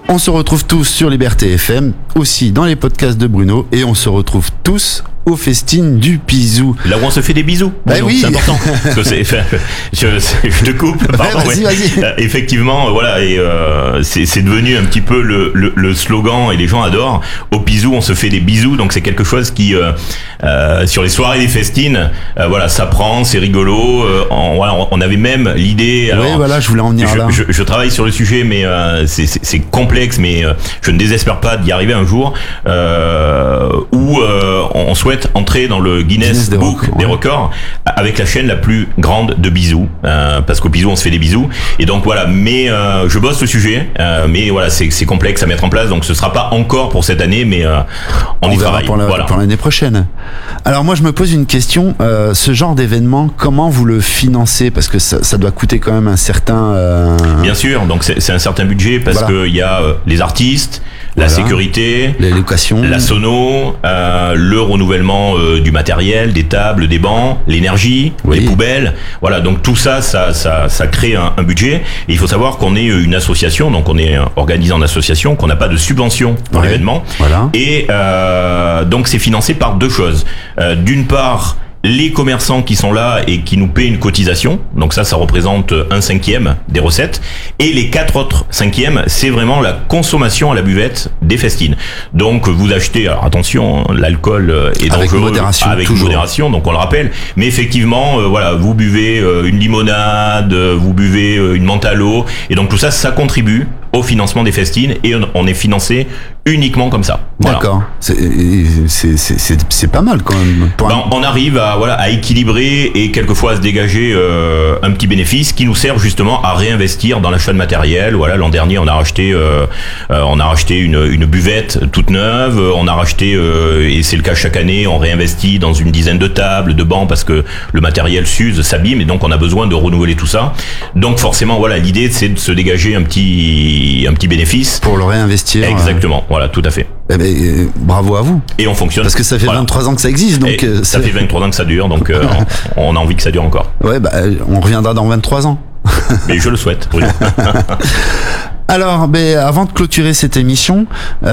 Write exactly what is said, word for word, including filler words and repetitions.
On se retrouve tous sur Liberté F M, aussi dans les podcasts de Bruno, et on se retrouve tous aux festines du Pizou. Là où on se fait des bisous. Bah Bruno, oui. C'est important. Parce que c'est, enfin, je, je te coupe. Pardon, ouais, vas-y, ouais. vas-y. Euh, effectivement, voilà, et euh, c'est, c'est devenu un petit peu le, le, le slogan, et les gens adorent. Au Pizou, on se fait des bisous, donc c'est quelque chose qui, euh, euh, sur les soirées des festines, euh, voilà, ça prend, c'est rigolo. Euh, on, voilà, on avait même l'idée. Oui, voilà, je voulais en venir je, là. Je, je travaille sur le sujet, mais euh, c'est, c'est, c'est complexe, mais euh, je ne désespère pas d'y arriver un jour, euh, où euh, on souhaite entrer dans le Guinness, Guinness des Book records, des ouais. records avec la chaîne la plus grande de bisous, euh, parce qu'au bisou on se fait des bisous, et donc voilà. Mais euh, je bosse le sujet, euh, mais voilà, c'est, c'est complexe à mettre en place, donc ce sera pas encore pour cette année, mais euh, on, On y verra travaille. pour, la- Voilà. pour l'année prochaine. Alors moi je me pose une question, euh, ce genre d'événement, comment vous le financez? Parce que ça, ça doit coûter quand même un certain... euh, Bien sûr, donc c'est, c'est un certain budget, parce Voilà. qu'il y a euh, les artistes, la Voilà. sécurité, les locations. la sono, euh, le renouvellement euh, du matériel, des tables, des bancs, l'énergie, Oui. les poubelles. Voilà, donc tout ça, ça, ça, ça crée un, un budget. Et il faut savoir qu'on est une association, donc on est organisé en association, qu'on n'a pas de subvention pour Ouais. l'événement. Voilà. Et euh, donc c'est financé par deux choses. Euh, d'une part, les commerçants qui sont là et qui nous paient une cotisation, donc ça, ça représente un cinquième des recettes, et les quatre autres cinquièmes, c'est vraiment la consommation à la buvette des festines. Donc vous achetez, alors attention, l'alcool est Avec dangereux, modération, avec toujours. modération, donc on le rappelle, mais effectivement, euh, voilà, vous buvez euh, une limonade, euh, vous buvez euh, une menthe à l'eau, et donc tout ça, ça contribue au financement des festines, et on, on est financé uniquement comme ça. Voilà. D'accord. C'est, c'est, c'est, c'est, c'est pas mal quand même. Pour un- Ben, on arrive à voilà à équilibrer et quelquefois à se dégager euh, un petit bénéfice qui nous sert justement à réinvestir dans l'achat de matériel. Voilà, l'an dernier on a racheté euh, euh, on a racheté une, une buvette toute neuve, on a racheté euh, et c'est le cas chaque année, on réinvestit dans une dizaine de tables, de bancs, parce que le matériel s'use, s'abîme, et donc on a besoin de renouveler tout ça. Donc forcément voilà, l'idée c'est de se dégager un petit un petit bénéfice pour le réinvestir. Exactement, voilà, tout à fait. Euh, eh ben, euh, bravo à vous. Et on fonctionne. Parce que ça fait Voilà. vingt-trois ans que ça existe, donc Et euh, ça c'est- fait vingt-trois ans que ça dure, donc euh, on on a envie que ça dure encore. Ouais, bah, euh, on reviendra dans vingt-trois ans. Mais je le souhaite, Bruno. Alors, ben, avant de clôturer cette émission,